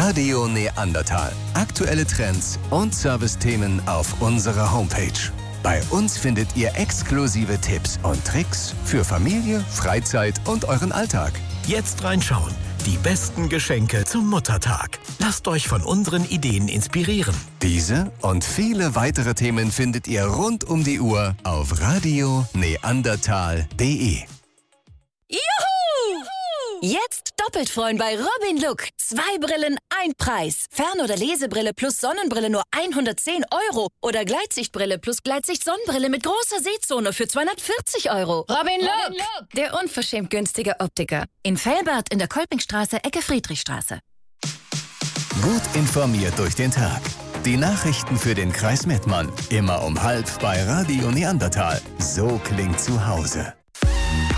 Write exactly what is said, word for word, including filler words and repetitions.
Radio Neandertal. Aktuelle Trends und Servicethemen auf unserer Homepage. Bei uns findet ihr exklusive Tipps und Tricks für Familie, Freizeit und euren Alltag. Jetzt reinschauen. Die besten Geschenke zum Muttertag. Lasst euch von unseren Ideen inspirieren. Diese und viele weitere Themen findet ihr rund um die Uhr auf radio neandertal punkt de. Juhu! Jetzt doppelt freuen bei Robin Look. Zwei Brillen, ein Preis. Fern- oder Lesebrille plus Sonnenbrille nur hundertzehn Euro. Oder Gleitsichtbrille plus Gleitsicht-Sonnenbrille mit großer Sehzone für zweihundertvierzig Euro. Robin Look, Der unverschämt günstige Optiker. In Velbert in der Kolpingstraße, Ecke Friedrichstraße. Gut informiert durch den Tag. Die Nachrichten für den Kreis Mettmann. Immer um halb bei Radio Neandertal. So klingt zu Hause.